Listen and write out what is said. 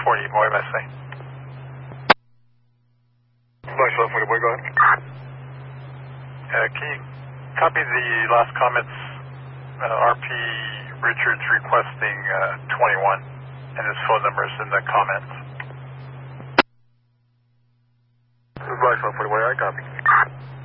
40, Boy Messi. Black 40, Boy, go ahead. Can you copy the last comments? RP Richards requesting 21, and his phone number is in the comments. Black 40, Boy, I copy.